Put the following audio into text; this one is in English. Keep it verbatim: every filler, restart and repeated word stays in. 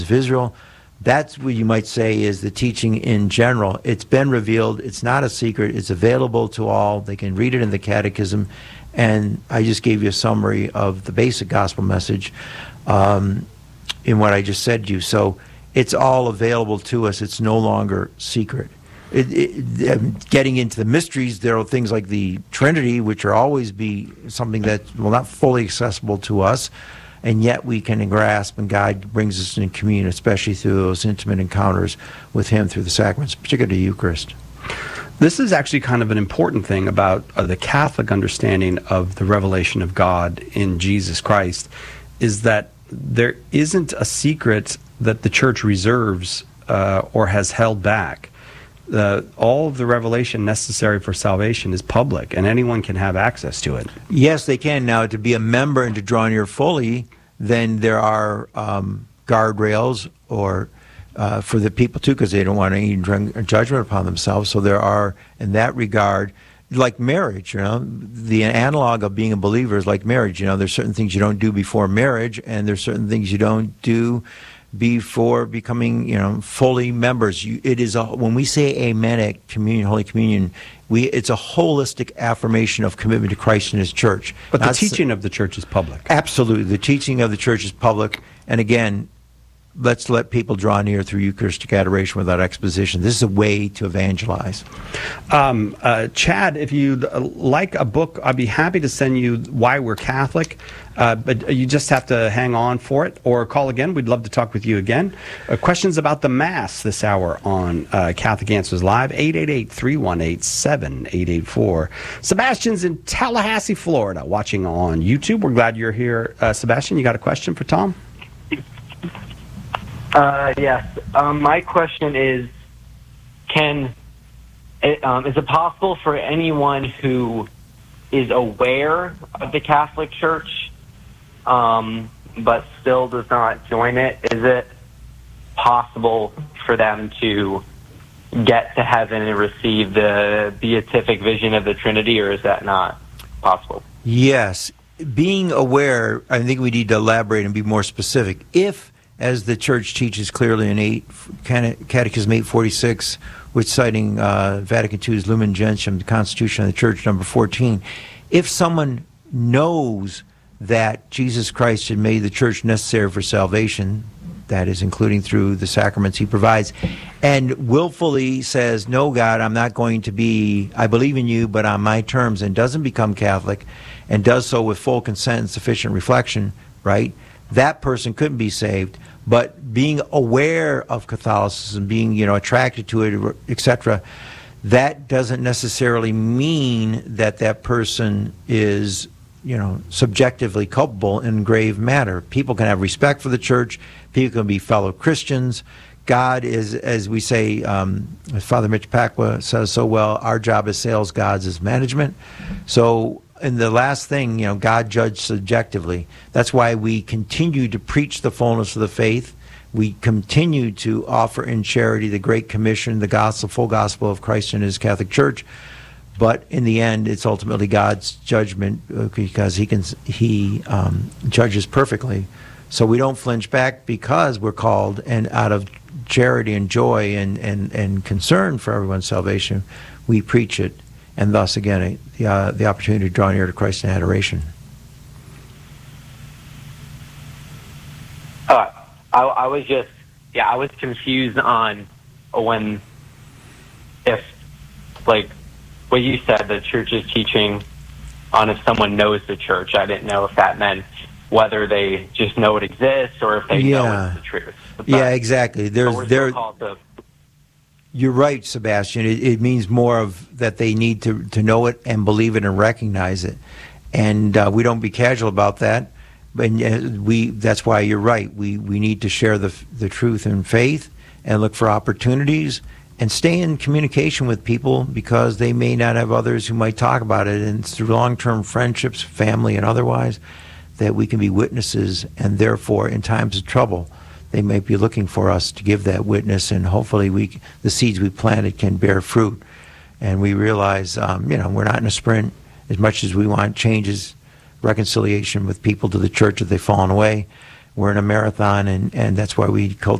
of Israel. That's what you might say is the teaching in general. It's been revealed. It's not a secret. It's available to all. They can read it in the Catechism. And I just gave you a summary of the basic gospel message um, in what I just said to you. So it's all available to us. It's no longer secret. It, it, getting into the mysteries, there are things like the Trinity, which are always be something that will not fully accessible to us, and yet we can grasp, and God brings us in communion, especially through those intimate encounters with Him through the sacraments, particularly the Eucharist. This is actually kind of an important thing about uh, the Catholic understanding of the revelation of God in Jesus Christ, is that there isn't a secret that the Church reserves uh, or has held back. Uh, all of the revelation necessary for salvation is public, and anyone can have access to it. Yes, they can. Now, to be a member and to draw near fully, then there are um, guardrails or uh, for the people, too, because they don't want any judgment upon themselves. So there are, in that regard, like marriage, you know, the analog of being a believer is like marriage. You know, there's certain things you don't do before marriage, and there's certain things you don't do before becoming, you know, fully members. You, it is a, when we say amen at communion, Holy Communion, we it's a holistic affirmation of commitment to Christ and His Church. But the teaching of the Church is public. Absolutely, the teaching of the Church is public. And again, let's let people draw near through Eucharistic adoration without exposition. This is a way to evangelize. Um, uh, Chad, if you'd like a book, I'd be happy to send you Why We're Catholic. Uh, but you just have to hang on for it or call again. We'd love to talk with you again. Uh, questions about the Mass this hour on uh, Catholic Answers Live, eight eight eight, three one eight, seven eight eight four. Sebastian's in Tallahassee, Florida, watching on YouTube. We're glad you're here. Uh, Sebastian, you got a question for Tom? Uh, yes. Um, my question is, can it, um, is it possible for anyone who is aware of the Catholic Church um, but still does not join it, is it possible for them to get to heaven and receive the beatific vision of the Trinity, or is that not possible? Yes. Being aware, I think we need to elaborate and be more specific. If, as the Church teaches clearly in eight, Catechism eight forty-six, which citing uh, Vatican two's Lumen Gentium, the Constitution of the Church, number fourteen, if someone knows that Jesus Christ had made the Church necessary for salvation, that is, including through the sacraments He provides, and willfully says, no, God, I'm not going to be, I believe in you, but on my terms, and doesn't become Catholic, and does so with full consent and sufficient reflection, right, that person couldn't be saved. But being aware of Catholicism, being, you know, attracted to it, et cetera, that doesn't necessarily mean that that person is, you know, subjectively culpable in grave matter. People can have respect for the Church. People can be fellow Christians. God is, as we say, um, as Father Mitch Pacwa says so well, our job as sales, God's is management. So, and the last thing, you know, God judged subjectively. That's why we continue to preach the fullness of the faith. We continue to offer in charity the Great Commission, the gospel, full gospel of Christ and His Catholic Church. But in the end, it's ultimately God's judgment because He can He um, judges perfectly. So we don't flinch back because we're called, and out of charity and joy and, and, and concern for everyone's salvation, we preach it. And thus, again, the, uh, the opportunity to draw near to Christ in adoration. Uh, I, I was just, yeah, I was confused on when, if, like, what you said, the Church is teaching on if someone knows the Church. I didn't know if that meant whether they just know it exists or if they yeah. know it's the truth. But yeah, exactly. There's there. To, You're right, Sebastian. It, it means more of that they need to, to know it and believe it and recognize it. And uh, we don't be casual about that. And we that's why you're right. We we need to share the the truth in faith and look for opportunities and stay in communication with people because they may not have others who might talk about it. And it's through long-term friendships, family and otherwise, that we can be witnesses, and therefore in times of trouble they might be looking for us to give that witness, and hopefully we, the seeds we planted can bear fruit. And we realize, um, you know, we're not in a sprint. As much as we want changes, reconciliation with people to the Church if they've fallen away, we're in a marathon, and, and that's why we